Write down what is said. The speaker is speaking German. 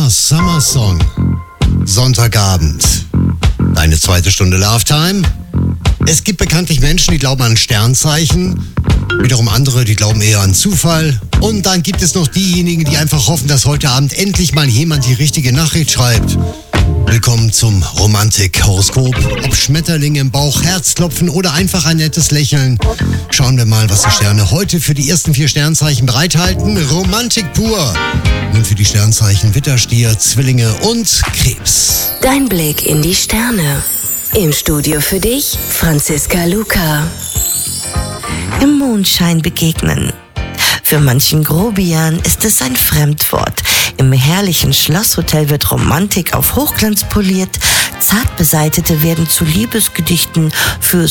Madonnas Summer Song. Sonntagabend. Deine zweite Stunde Love Time. Es gibt bekanntlich Menschen, die glauben an Sternzeichen. Wiederum andere, die glauben eher an Zufall. Und dann gibt es noch diejenigen, die einfach hoffen, dass heute Abend endlich mal jemand die richtige Nachricht schreibt. Willkommen zum Romantik-Horoskop. Ob Schmetterlinge im Bauch, Herzklopfen oder einfach ein nettes Lächeln. Schauen wir mal, was die Sterne heute für die ersten 4 Sternzeichen bereithalten. Romantik pur. Nun für die Sternzeichen Widder, Stier, Zwillinge und Krebs. Dein Blick in die Sterne. Im Studio für dich, Franziska Luca. Im Mondschein begegnen. Für manchen Grobian ist es ein Fremdwort. Im herrlichen Schlosshotel wird Romantik auf Hochglanz poliert. Zart Beseitete werden zu Liebesgedichten für